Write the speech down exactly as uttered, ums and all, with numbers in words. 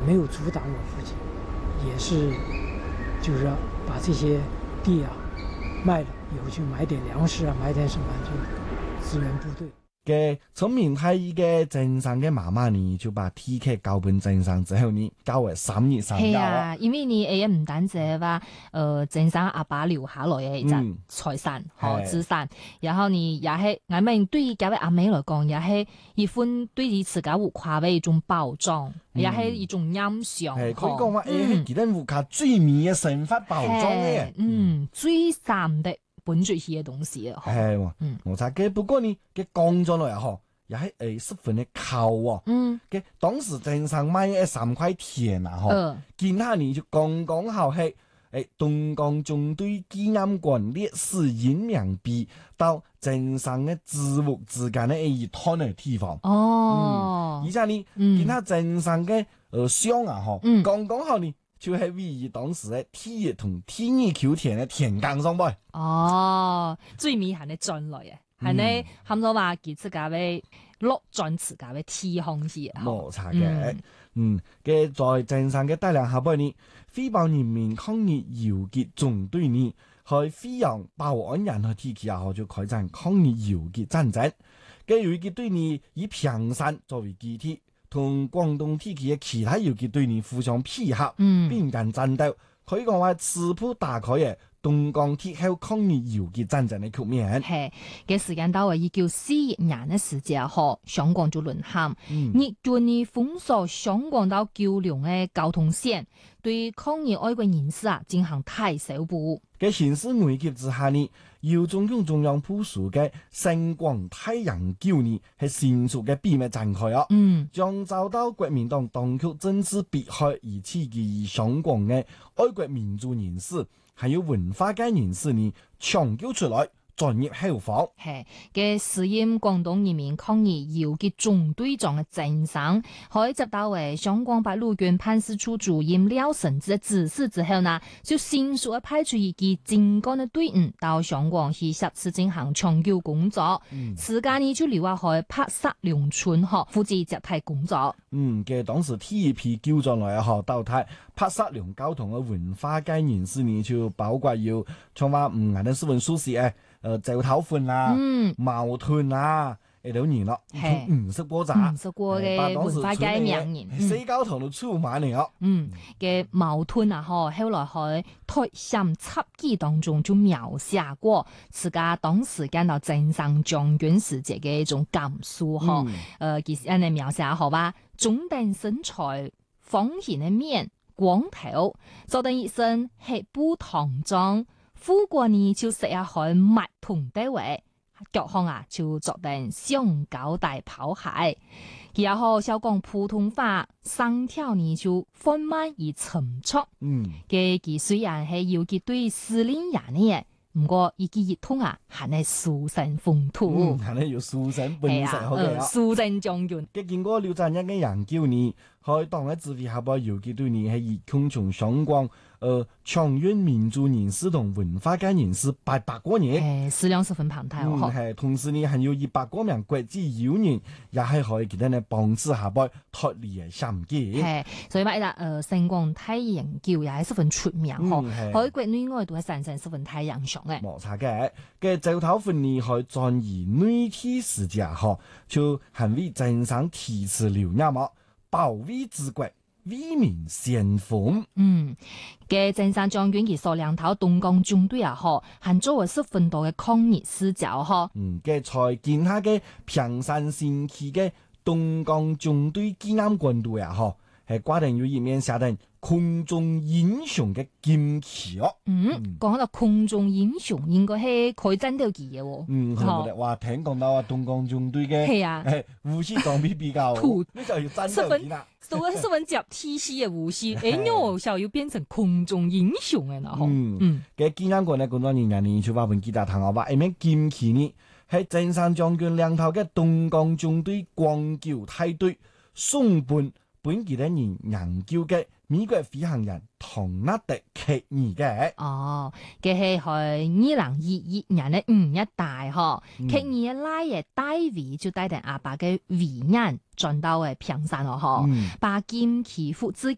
沒有阻擋我父親，也是就是把這些地啊賣了以後去買點糧食啊，買點什麼就支援部隊。 嘅聰明太義嘅鄭生嘅媽媽呢，就把地契交俾鄭生之後呢，交為三年三交。係啊，因為你誒唔單止話，誒鄭生阿爸留下來嘅一隻財產和資產，然後呢也係，我們對於家位阿妹來講，也係一份對於自家有跨為一種保障，嗯、也係一種印象。係可以講話誒，係其他有卡最美嘅生活保障嘅， 嗯，最慘的。本住起嘅東西啊， 係，嗯，冇錯嘅。不過呢，嘅講咗落嚟嗬，又係誒十分嘅靠喎，嗯，嘅當時正常買誒三塊田啊，嗬，見下年就剛剛好係誒東江中隊紀念館烈士陰陽碑到正常嘅植物之間嘅一灘嘅地方，哦，而且呢，見下正常嘅誒箱啊，嗬，剛剛好呢。就係位於當時嘅天熱同天熱橋田嘅田埂上邊。 哦，最尾係你進來嘅，係你喊咗話佢自家嘅落進自家嘅天空時。 冇錯嘅，嗯，嘅、嗯、在鎮上嘅大量下邊呢，飛豹人民抗日游擊總隊呢，喺飛揚報案人和地區也好就開展抗日游擊戰爭。嘅游擊隊呢以平山作為基地。同廣東地區嘅其他游擊隊呢互相配合，並肩戰鬥，可以講話刺破大概嘅東江鐵後抗日游擊戰爭嘅局面。 係嘅時間到啊，已叫四億年嘅時間後，香港就淪陷，日軍呢封鎖香港到九龍嘅交通線，對抗日愛國人士啊進行大搜捕。 嘅形勢危急之下呢，由中共中央部署嘅星光太陽橋呢係迅速嘅秘密展開啊，嗯，將遭到國民黨當局政治迫害而刺激香港嘅愛國民主人士，還有文化界人士呢搶救出來。專業後方係嘅，時任廣東人民抗日游擊總隊長嘅鄭生，喺接到為香港八路軍辦事處主任廖承志嘅指示之後呢，就迅速嘅派出一支精幹嘅隊伍到香港去實施進行搶救工作。嗯，時間呢就留下去拍攝農村學負責接替工作。 嗯，嘅當時第一批救助來學到台拍攝農交通嘅文化界人士呢，就包括要從話唔係啲新聞書士誒。誒，就頭款啦，矛盾啊，誒，兩年咯，唔識波咋， 唔識過嘅文化界名人， 四交堂都出埋嚟咯。 嗯，嘅矛盾啊，嗬，後來喺台山輯記當中就描寫過，自家當時見到鄭生將軍時節嘅一種感受，嗬、嗯，誒，其實人哋描寫好吧，中等身材，方形嘅面，光頭，做得一身黑布唐裝。富過呢就食下海蜜同地位，腳項啊就作定橡膠大跑鞋，然後小講普通話，聲調呢就緩慢而沉促。嗯，嘅佢雖然係游擊隊司令人呢，唔過伊記熱通啊，係係書生風土， 係係要書生本色好嘅。 書生將軍， 嘅經過廖振一嘅研究呢，喺當嘅指揮下邊游擊隊呢係以空從雙光。呃，搶運民主人士同文化界人士八百個人， 數量十分龐大哦。 係、嗯，同時呢，還有一百個名國際友人，也係可以記得呢幫助下邊脫離嘅險境。 係，所以話誒，呃，星光太陽橋也係十分出名嗬，喺國內外都係產生十分太陽上嘅。 冇錯嘅，嘅就頭份呢，喺轉移內地世界嗬，就係為正常提詞留念嘛，保衛治國。為民先鋒， 嗯，嘅鄭生將軍其所領頭東江中隊啊，嗬，係作為十分多嘅抗日史料，嗬， 嗯，嘅在建下嘅平山新區嘅東江中隊紀念館度啊，嗬，係掛定有一面寫定空中英雄嘅劍旗哦。 嗯，講到空中英雄，應該係可以爭到幾嘅喎。 嗯，係咪話聽講到啊，東江中隊嘅係啊，係武器裝備比較，呢就要爭到幾啦。 所以十分接 T C 嘅武器，誒，喲，小要變成空中英雄嘅啦，嗬。 嗯嗯，嘅紀念館咧，工作人員呢就話本記者談下話，一面劍旗呢係鄭生將軍領頭嘅東江中隊光橋梯隊送本本記者人研究嘅美國飛行員唐納德奇爾嘅。 哦，嘅係係二零二一年嘅五一大嗬，奇爾嘅拉嘢大位就帶定阿爸嘅遺人轉到嘅平山咯嗬，把劍旗父子